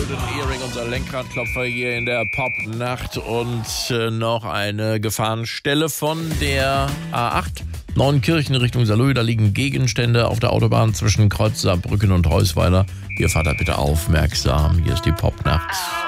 Golden Earring, unser Lenkradklopfer hier in der Popnacht und noch eine Gefahrenstelle von der A8. Neunkirchen Richtung Saarlouis, da liegen Gegenstände auf der Autobahn zwischen Kreuz Saarbrücken und Heusweiler. Ihr fahrt da bitte aufmerksam, hier ist die Popnacht.